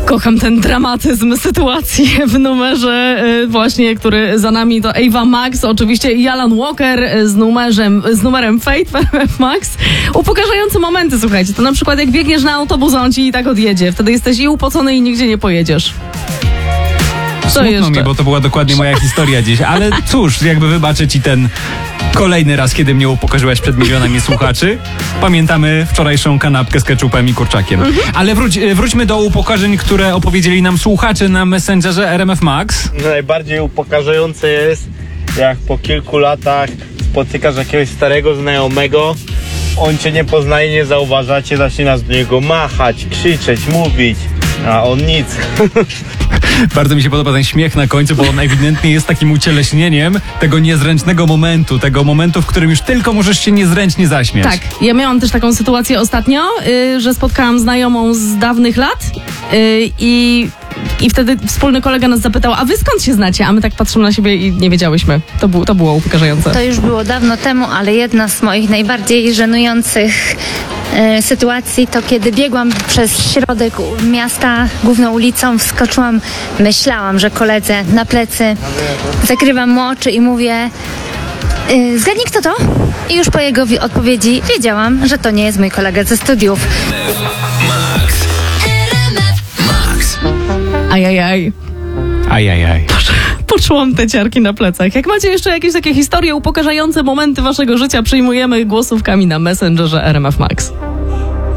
Kocham ten dramatyzm sytuacji w numerze właśnie, który za nami to Ava Max, oczywiście i Alan Walker z numerem Fate w RMF Max. Upokarzające momenty, słuchajcie, to na przykład jak biegniesz na autobus, a on ci i tak odjedzie. Wtedy jesteś i upocony i nigdzie nie pojedziesz. Smutno mi, bo to była dokładnie moja historia dziś, ale cóż, jakby wybaczę ci ten kolejny raz, kiedy mnie upokorzyłaś przed milionami słuchaczy. Pamiętamy wczorajszą kanapkę z keczupem i kurczakiem. Ale wróćmy do upokorzeń, które opowiedzieli nam słuchacze na Messengerze RMF Max. Najbardziej upokarzające jest, jak po kilku latach spotykasz jakiegoś starego znajomego, on cię nie poznaje, nie zauważa cię, zaczynasz do niego machać, krzyczeć, mówić, a on nic. Bardzo mi się podoba ten śmiech na końcu, bo on ewidentnie jest takim ucieleśnieniem tego niezręcznego momentu, tego momentu, w którym już tylko możesz się niezręcznie zaśmiać. Tak, ja miałam też taką sytuację ostatnio, że spotkałam znajomą z dawnych lat i wtedy wspólny kolega nas zapytał, a wy skąd się znacie? A my tak patrzymy na siebie i nie wiedziałyśmy. To było upokarzające. To już było dawno temu, ale jedna z moich najbardziej żenujących sytuacji to kiedy biegłam przez środek miasta główną ulicą, wskoczyłam, myślałam, że koledze na plecy, zakrywam mu oczy i mówię: zgadnij kto to? I już po jego odpowiedzi wiedziałam, że to nie jest mój kolega ze studiów. Ajajaj. Ajajaj. Poczułam te ciarki na plecach. Jak macie jeszcze jakieś takie historie upokarzające momenty waszego życia, przyjmujemy głosówkami na Messengerze RMF Max.